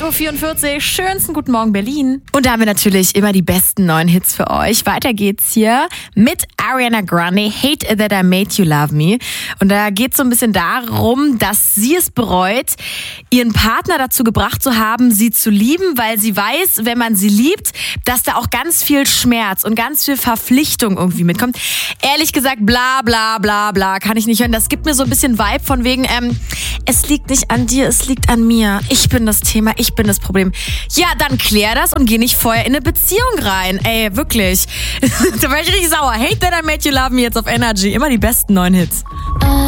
8.44 Uhr, schönsten guten Morgen Berlin. Und da haben wir natürlich immer die besten neuen Hits für euch. Weiter geht's hier mit Ariana Grande, Hate That I Made You Love Me. Und da geht's so ein bisschen darum, dass sie es bereut, ihren Partner dazu gebracht zu haben, sie zu lieben, weil sie weiß, wenn man sie liebt, dass da auch ganz viel Schmerz und ganz viel Verpflichtung irgendwie mitkommt. Ehrlich gesagt, bla bla bla bla, kann ich nicht hören. Das gibt mir so ein bisschen Vibe von wegen, es liegt nicht an dir, es liegt an mir. Ich bin das Thema, ich bin das Problem. Ja, dann klär das und geh nicht vorher in eine Beziehung rein. Ey, wirklich. Da war ich richtig sauer. Hate That I Made You Love Me jetzt auf Energy. Immer die besten neuen Hits.